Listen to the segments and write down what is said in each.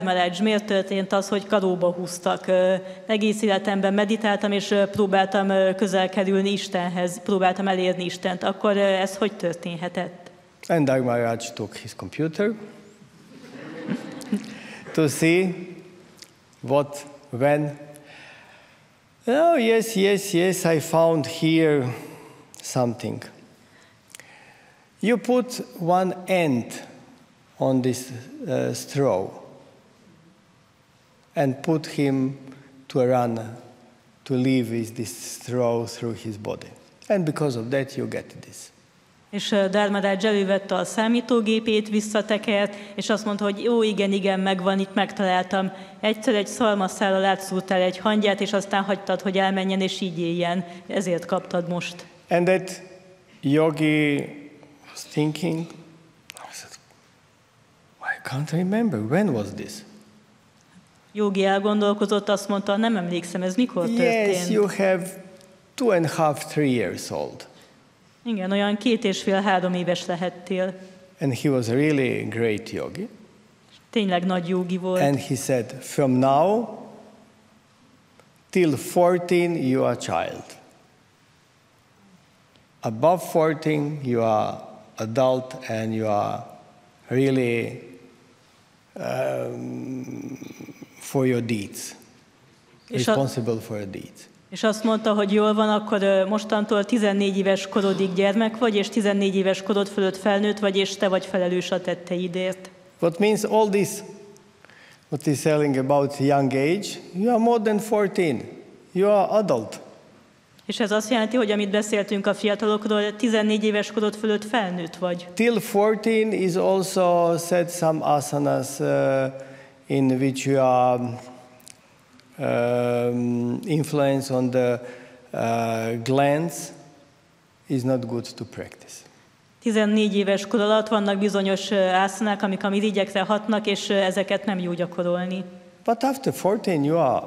Maharaj, miért történt az, hogy karóba húztak? Egész életemben meditáltam, és próbáltam közel kerülni Istenhez, próbáltam elérni Istent. Akkor ez hogy történhetett? And Dharma Maharaj took his computer to see what, when. Oh, yes, I found here something. You put one end on this straw and put him to run, to live with this straw through his body. And because of that you get this. És Dharma Maharaj elővette a számítógépét, visszatekert, és azt mondta, hogy jó, igen, megvan, itt megtaláltam. Egyszer egy szalmaszállal átszúrtál egy hangyát, és aztán hagytad, hogy elmenjen, és így éljen. Ezért kaptad most. And that yogi was thinking, I said, I can't remember, when was this? Jogi elgondolkozott, azt mondta, nem emlékszem, ez mikor történt? Yes, you have 2.5, 3 years old. Igen, olyan 2,5-3 éves lehettél. And he was really great yogi. Tényleg nagy jogi volt. And he said, from now till 14 you are a child. Above 14 you are adult and you are really for your deeds. Responsible for your deeds. És azt mondta, hogy jól van, akkor mostantól 14 éves korodig gyermek vagy, és 14 éves korod fölött felnőtt vagy, és te vagy felelős a tetteidért. What means all this, what is telling about young age, you are more than 14, you are adult. És ez azt jelenti, hogy amit beszéltünk a fiatalokról, 14 éves korod fölött felnőtt vagy. Till 14 is also said some asanas in which you are influence on the glands is not good to practice. 14 éves kor alatt vannak bizonyos ászanák, amik a mirigyekre hatnak, és ezeket nem jó gyakorolni. But after 14 you are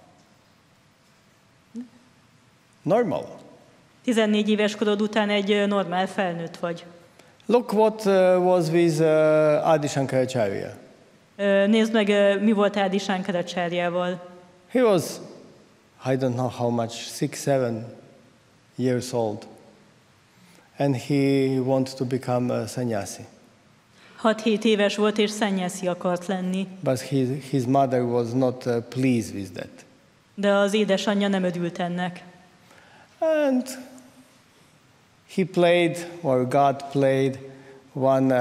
normal. 14 éves korod után egy normál felnőtt vagy. Look what was with Adi Shankaracharya. Nézd meg, mi volt Adi Shankaracharjával. He was, I don't know how much, 6-7 years old. And he wanted to become a sannyasi. 6-7 éves volt, és sannyasi akart lenni. But his mother was not pleased with that. De az édesanyja nem örült ennek. And he played, or God played, one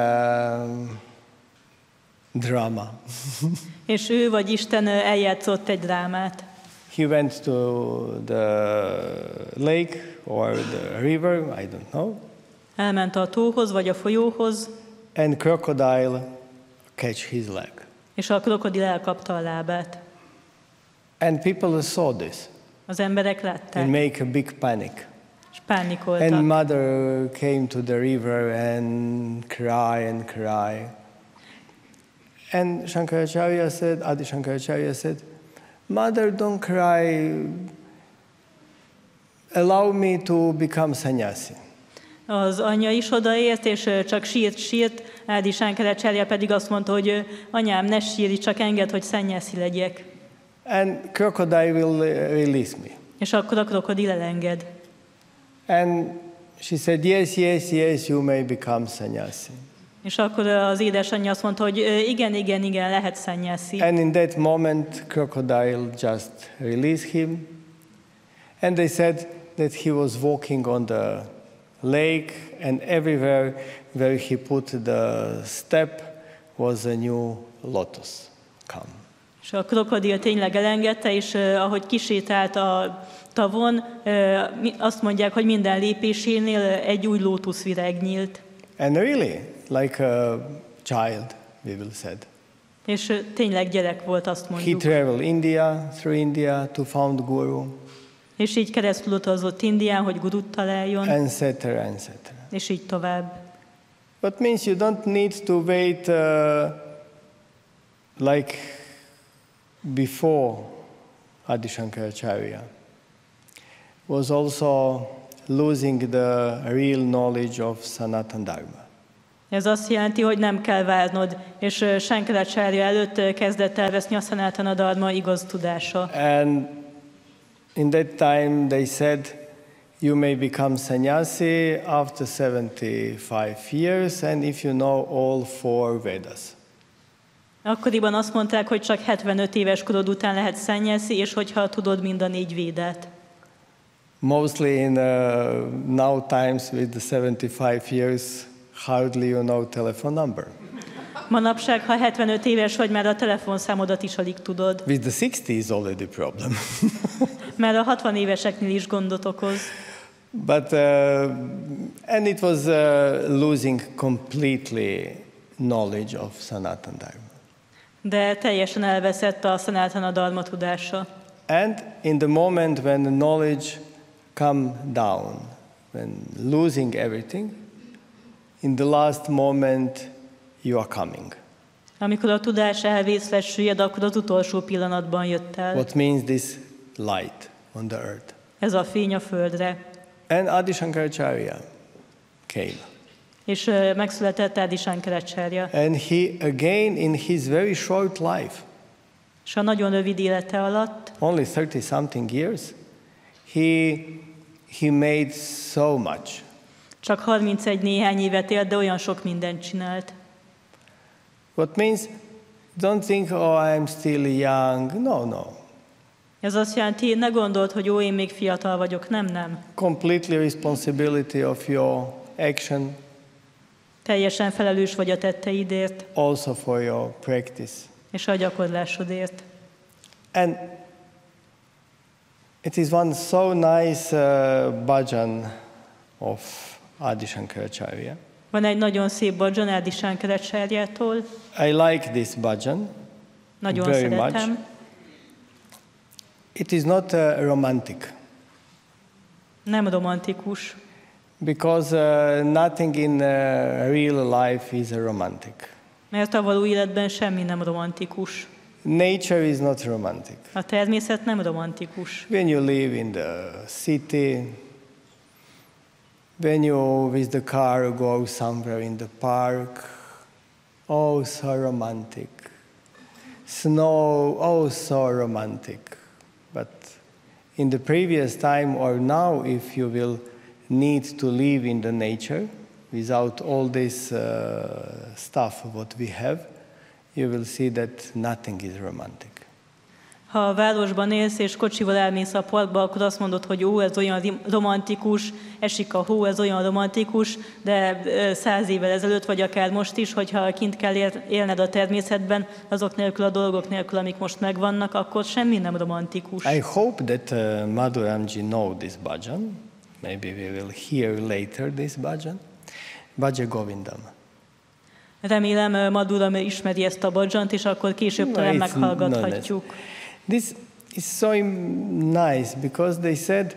drama. És ő vagy Isten eljátszott egy drámát. He went to the lake or the river, I don't know. Elment a tóhoz vagy a folyóhoz. And crocodile catch his leg. És a krokodil elkapta a lábát. And people saw this. Az emberek látták. And make a big panic. És pánikoltak. And mother came to the river and cry. And Shankaracharya said, Adi Shankaracharya said, Mother, don't cry. Allow me to become sannyasi. Az anyja is odaért, és csak sírt. Adi Shankaracharya pedig azt mondta, hogy anyám, ne sírj, csak engedd, hogy sannyasi legyek. And crocodile will release me. És akkor a krokodil elenged. And she said, yes, you may become sannyasi. És akkor az édesanyja azt mondta, hogy igen, lehet sannyasi. And in that moment, crocodile just released him. And they said that he was walking on the lake, and everywhere where he put the step was a new lotus come. És a krokodil tényleg elengedte, és ahogy kisétált a tavon, azt mondják, hogy minden lépésénél egy új lótuszvirág nyílt. And really, like a child, we will said. És tényleg gyerek volt, azt mondjuk. He traveled through India to found Guru. És így keresztül utazott Indián, hogy gurut találjon. Etc. És így tovább. But means you don't need to wait like before Adi Shankaracharya was also losing the real knowledge of Sanatana Dharma. Ez azt jelenti, hogy nem kell várnod, és Shankaracharya előtt kezdett elveszni a Sanatana Dharma igaz tudása. And in that time they said, you may become sannyasi after 75 years and if you know all 4 Vedas. Akkoriban azt mondták, hogy csak 75 éves korod után lehet szennyeszi, és hogyha tudod mind a 4 védát. Mostly in now times with the 75 years, hardly you know telephone number. Manapság, ha 75 éves vagy, már a telefonszámodat is alig tudod. With the 60 is already problem. Mert a 60 éveseknél is gondot okoz. But and it was losing completely knowledge of Sanatana Dharma. De teljesen elveszett a Sanatana Dharma tudása. And in the moment when the knowledge come down, when losing everything, in the last moment you are coming. Amikor a tudás elvész, süllyed, akkor az utolsó pillanatban jött el. What means this light on the earth? Ez a fény a földre. And Adi Shankaracharya came. És megszületett Adi Shankaracharya. And he again in his very short life, És a nagyon rövid élete alatt, only 30 something years, he made so much. csak 31 néhány évet élt, de olyan sok mindent csinált. What means, don't think, oh, I'm still young. No. Ez azt jelenti, ne gondold, hogy én még fiatal vagyok. Nem. Completely responsibility of your action, Teljesen felelős vagy a tetteidért, also for your practice. és a gyakorlásodért. And it is one so nice bhajan of Adi Shankaracharya. Van egy nagyon szép bhajan Adi Shankaracharya-tól. I like this bhajan Nagyon very szeretem. much. It is not romantic Nem romantikus, because nothing in real life is romantic. mert a való életben semmi nem romantikus. Nature is not romantic. A természet nem romantikus. When you live in the city, when you with the car go somewhere in the park, oh, so romantic. Snow, oh, so romantic. But in the previous time or now, if you will need to live in the nature without all this stuff what we have, you will see that nothing is romantic. Ha a városban élsz és kocsival elmész a parkba, akkor azt mondod, hogy ez olyan romantikus, esik a hó, ez olyan romantikus, de 100 évvel ezelőtt, vagy akár most is, hogyha kint kell élned a természetben, azok nélkül a dolgok nélkül, amik most megvannak, akkor semmi nem romantikus. I hope that Madhuramji know this bhajan. Maybe we will hear later this bhajan. Bhaja Govindam. Remélem Madhuram ismeri ezt a bhajant, és akkor később talán meghallgathatjuk. This is so nice because they said,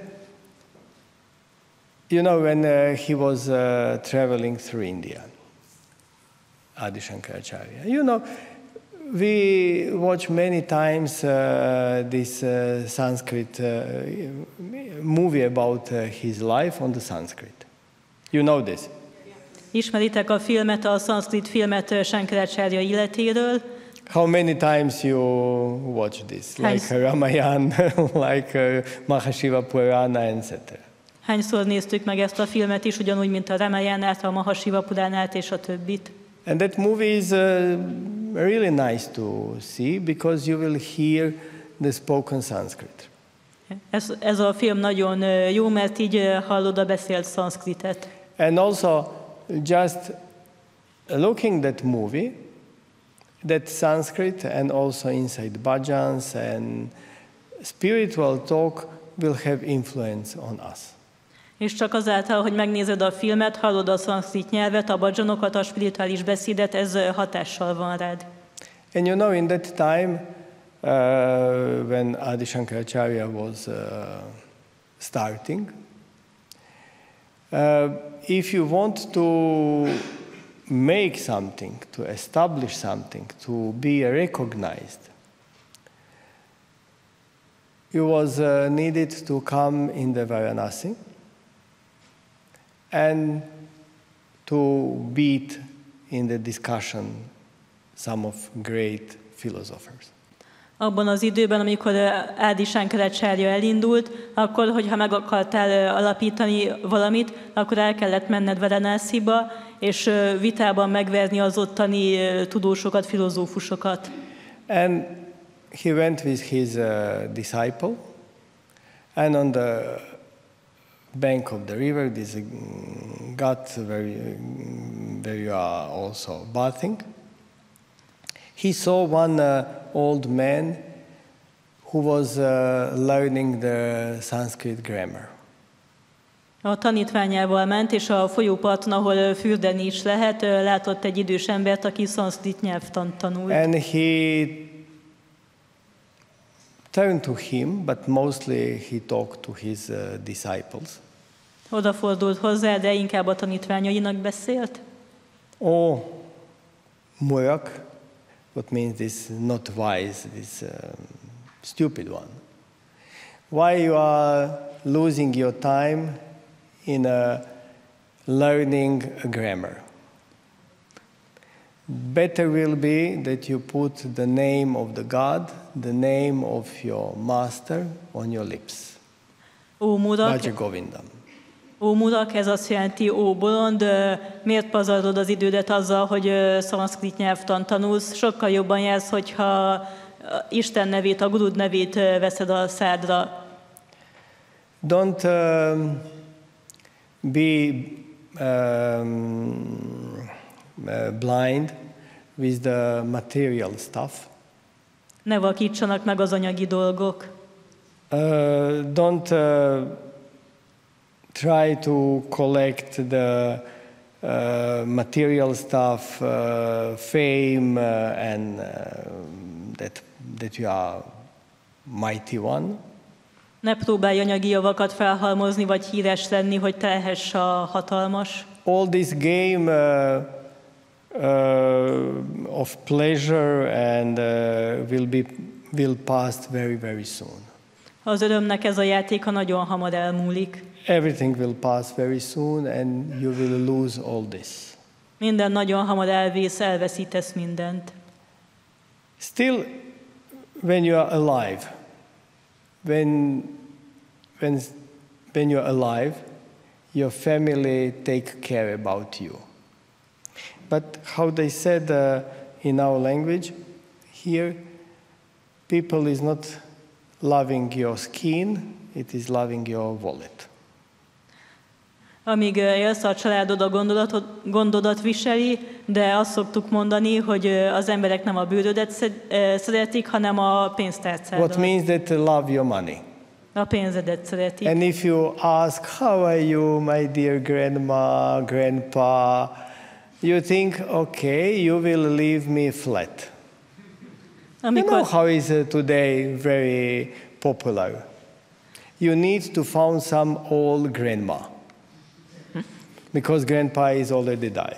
you know, when he was traveling through India, Adi Shankaracharya, you know, we watch many times this Sanskrit movie about his life on the Sanskrit. You know this? Ismeritek a filmet, a szanszkrit filmet Shankaracharya életéről. How many times you watch this? Like Ramayana, like Mahashiva Purana, etc. Hányszor néztük meg ezt a filmet is, ugyanúgy, mint a Ramayánát, a Mahashiva Puránát és a többit. And that movie is really nice to see because you will hear the spoken Sanskrit. Ez a film nagyon jó, mert így hallod a beszélt szanszkritet. And also just looking that movie, that Sanskrit and also inside bhajans and spiritual talk will have influence on us. És csak azáltal, hogy megnézed a filmet, hallod a szanszkrit nyelvet, a bhajanokat, a spirituális beszédet, ez hatással van rád. And you know, in that time, when Adi Shankaracharya was starting, if you want to make something, to establish something, to be recognized, you was needed to come in the Varanasi and to beat in the discussion some of great philosophers. Abban az időben, amikor Adi Shankaracharya elindult, akkor, hogyha meg akartál alapítani valamit, akkor el kellett menned Varanasiba, és vitában megverni az ottani tudósokat, filozófusokat. And he went with his disciple, and on the bank of the river, this ghat where you are also bathing, he saw one old man who was learning the Sanskrit grammar. A tanítványával ment, és a folyóparton, ahol fürdeni is lehet, látott egy idős embert, aki szanszkrit nyelvtant tanult. And he turned to him, but mostly he talked to his disciples. Odafordult hozzá, de inkább a tanítványainak beszélt. Oh, Murak, what means this not wise, this stupid one. Why you are losing your time in learning a grammar? Better will be that you put the name of the God, the name of your master on your lips. Ó Murak, Bhaja Govindam. Ó Murak, ez azt jelenti, ó bolond, miért pazarlod az idődet azzal, hogy szanszkrit nyelvtant tanulsz? Sokkal jobban jársz, hogyha Isten nevét, a Gurud nevét veszed a szádra. Don't be blind with the material stuff. Ne vakítsanak meg az anyagi dolgok. Don't try to collect the material stuff, fame, and that you are mighty one. Ne próbálj anyagi javakat felhalmozni, vagy híres lenni, hogy te lehess a hatalmas. All this game of pleasure and will pass very, very soon. Az örömnek ez a játéka nagyon hamar elmúlik. Everything will pass very soon and you will lose all this. Minden nagyon hamar elvész, elveszítesz mindent. Still, when you are alive, when you are alive, your family take care about you. But how they said in our language, here, people is not loving your skin, it is loving your wallet. Amíg élsz, a családod a gondodat viseli, de azt szoktuk mondani, hogy az emberek nem a bőrödet szeretik, hanem a pénztárcádat. What means that they love your money. A pénzedet szeretik. And if you ask, how are you, my dear grandma, grandpa, you think, okay, you will leave me flat. You know how is today very popular. You need to find some old grandma. Because grandpa is already died.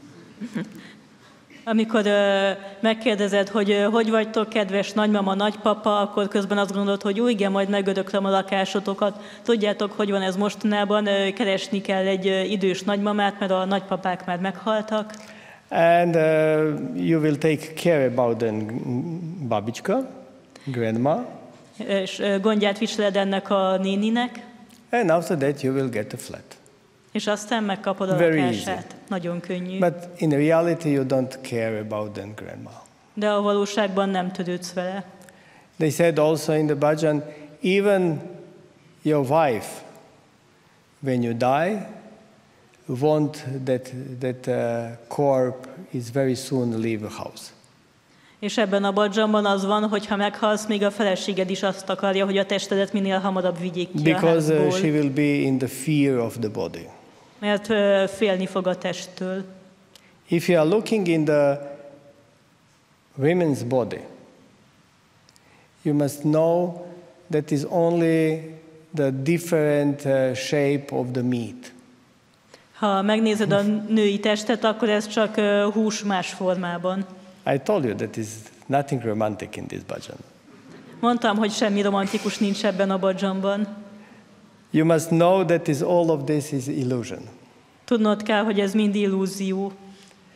Amikor megkérdezed, hogy vagytok, kedves nagymama, nagypapa, akkor közben azt gondolod, hogy jó, igen, majd megöröklöm a lakásotokat. Tudjátok, hogy van ez mostanában, keresni kell egy idős nagymamát, mert a nagypapák már meghaltak. And you will take care about the babichka, grandma. És gondját viseled ennek a néninek. And after that you will get a flat. És aztán megkapod a Very lakását. easy. Nagyon könnyű. But in reality you don't care about the grandma. De a valóságban nem törődsz vele. They said also in the bhajan, even your wife, when you die, want that corpse is very soon leave a house. És ebben a badzsamban az van, hogy ha meghalsz, még a feleséged is azt akarja, hogy a testedet minél hamarabb vigyék ki a Because házból. she will be in the fear of the body. Mert félni fog a testtől. If you are looking in the women's body, you must know that is only the different shape of the meat. Ha megnézed a női testet, akkor ez csak hús más formában. I told you that is nothing romantic in this bhajan. Mondtam, hogy semmi romantikus nincs ebben a badzsamban. You must know that all of this is illusion. Tudnod kell, hogy ez mind illúzió.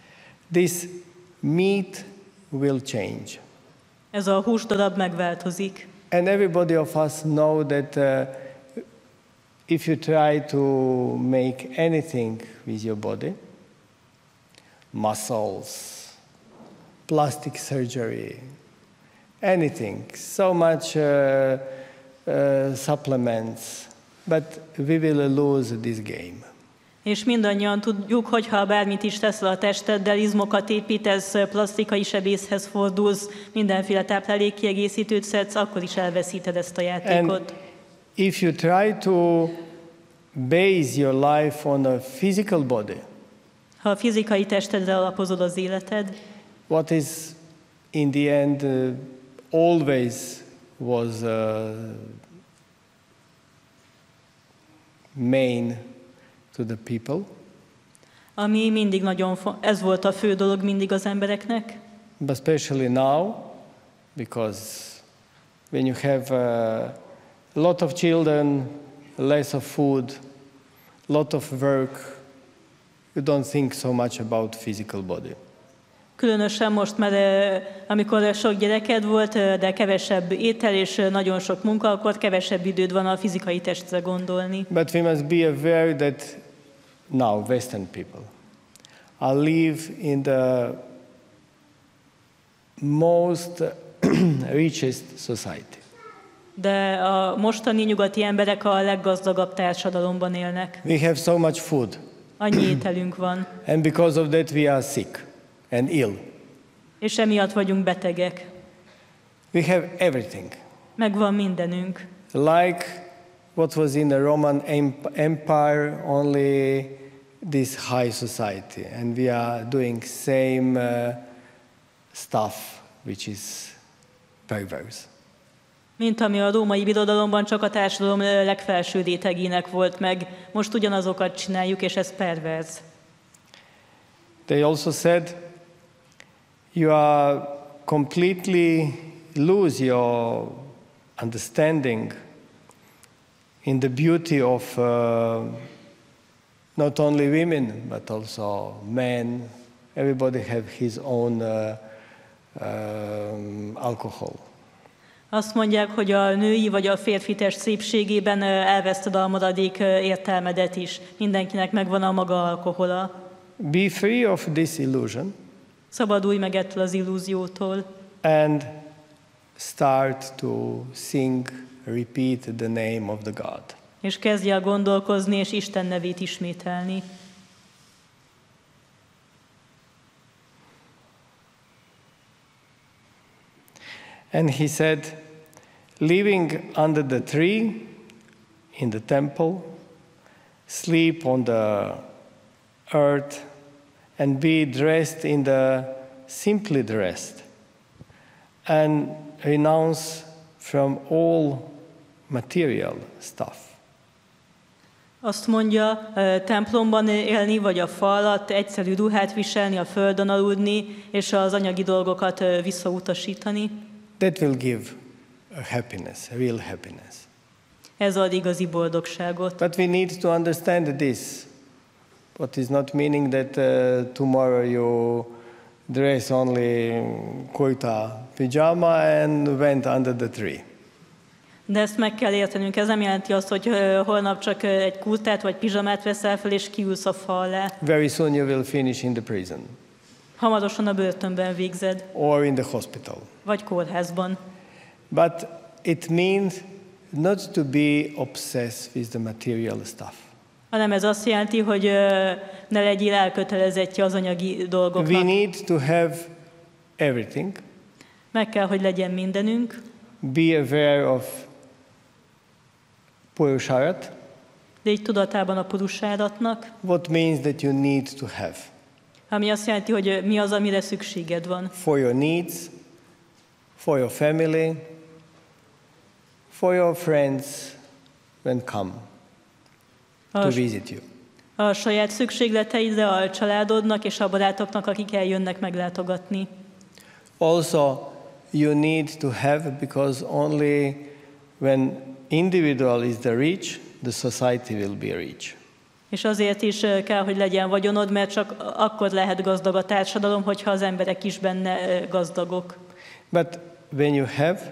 this meat will change. Ez a húsdarab megváltozik. And everybody of us know that if you try to make anything with your body, muscles, plastic surgery, anything, so much supplements, but we will lose this game. És mindannyian tudjuk, hogy ha bármit is teszel a testeddel, izmokat építesz, plastikai sebészhez fordulsz, mindenféle táplálékkiegészítőt szedsz, akkor is elveszíted ezt a játékot. And if you try to base your life on a physical body, Ha a fizikai testedre alapozod az életed, what is in the end always was main to the people, ami mindig ez volt a fő dolog mindig az embereknek, but especially now, because when you have a lot of children, less of food, lot of work, you don't think so much about physical body. Különösen most, mert amikor sok gyereked volt, de kevesebb étel és nagyon sok munka, akkor kevesebb időd van a fizikai testre gondolni. But we must be aware that now Western people live in the most richest society. De a mostani nyugati emberek a leggazdagabb társadalomban élnek. We have so much food, Annyi ételünk van, and because of that we are sick and ill. és emiatt vagyunk betegek. We have everything. Megvan mindenünk. Like what was in the Roman Empire, only this high society, and we are doing same stuff which is perverse. Mint ami a római birodalomban csak a társadalom legfelső rétegének volt meg. Most ugyanazokat csináljuk, és ez perverz. They also said, you are completely lose your understanding in the beauty of not only women, but also men. Everybody have his own alcohol. Azt mondják, hogy a női vagy a férfi test szépségében elveszted a maradék értelmedet is. Mindenkinek megvan a maga alkohola. Be free of this illusion. Szabadulj meg ettől az illúziótól. And start to sing, repeat the name of the God. És kezdj el gondolkozni, és Isten nevét ismételni. And he said, living under the tree in the temple, sleep on the earth, and be dressed in the simply dressed, and renounce from all material stuff. Azt mondja, templomban élni, vagy a fal alatt, egyszerű ruhát viselni, a földön aludni, és az anyagi dolgokat visszautasítani. That will give a happiness, a real happiness. Ez ad igazi boldogságot. But we need to understand this. What is not meaning that tomorrow you dress only kurta pyjama and went under the tree. De ezt meg kell értenünk. Ez nem jelenti azt, hogy holnap csak egy kurtát vagy pizsamát veszel fel, és kiülsz a fa alá. Very soon you will finish in the prison. Hamarosan a börtönben végzed. Or in the hospital. Vagy kórházban. But it means not to be obsessed with the material stuff. Hanem ez azt jelenti, hogy ne legyél elkötelezettje az anyagi dolgoknak. We need to have everything. Meg kell, hogy legyen mindenünk. Be aware of Purusharat. Légy tudatában a Purusharatnak. What means that you need to have. Ami azt jelenti, hogy mi az, amire szükséged van. For your needs, for your family, for your friends when come to visit you. A saját szükségleteidre, a családodnak és a barátoknak, akik eljönnek meglátogatni. Also, you need to have, because only when individual is the rich, the society will be rich. És azért is kell, hogy legyen vagyonod, mert csak akkor lehet gazdag a társadalom, hogyha az emberek is benne gazdagok. But when you have